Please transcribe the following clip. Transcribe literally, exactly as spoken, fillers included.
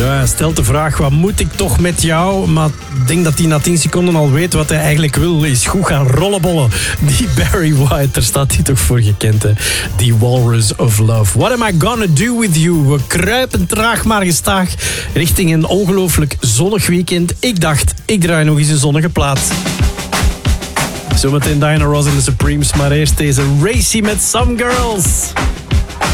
Ja, hij stelt de vraag, wat moet ik toch met jou? Maar ik denk dat hij na tien seconden al weet wat hij eigenlijk wil. Is goed gaan rollenbollen. Die Barry White, daar staat hij toch voor gekend, hè? Die Walrus of Love. What am I gonna do with you? We kruipen traag maar gestaag richting een ongelooflijk zonnig weekend. Ik dacht, ik draai nog eens een zonnige plaat. Zometeen Diana Ross en de Supremes, maar eerst deze Racy met Some Girls.